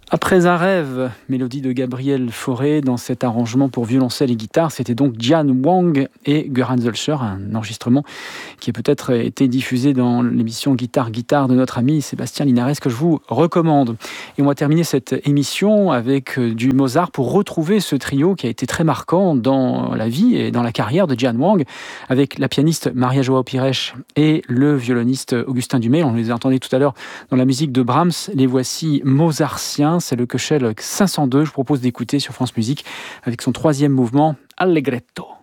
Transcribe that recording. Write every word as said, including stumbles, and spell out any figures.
Après un rêve, mélodie de Gabriel Fauré dans cet arrangement pour violoncelle et guitare, c'était donc Diane Wang et Göran Zölscher, un enregistrement qui a peut-être été diffusé dans l'émission Guitare Guitare de notre ami Sébastien Linares que je vous recommande. Et on va terminer cette émission avec du Mozart pour retrouver ce trio qui a été très marquant dans la vie et dans la carrière de Diane Wang avec la pianiste Maria Joao Pires et le violoniste Augustin Dumay. On les entendait tout à l'heure dans la musique de Brahms. Les voici mozartiens. C'est le Köchel cinq cent deux. Je vous propose d'écouter sur France Musique avec son troisième mouvement Allegretto.